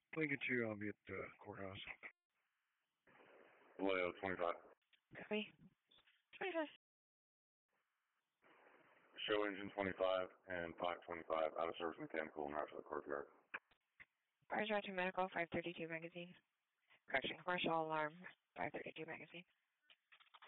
Lincoln 2, I'll be at the courthouse. Vallejo 25. Copy. 25. Show engine 25 and Pocket 25 out of service mechanical and out for the courtyard. Fires Roger Medical 532 magazine. Correction, commercial alarm 532 magazine.